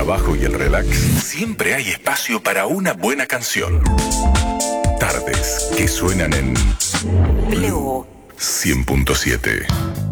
trabajo y el relax, siempre hay espacio para una buena canción. Tardes que suenan en Blue 100.7.